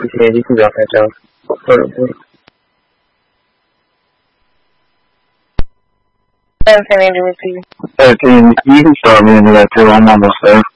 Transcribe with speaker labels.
Speaker 1: Yeah, you can drop that down.
Speaker 2: You can start me into that too. I'm almost there.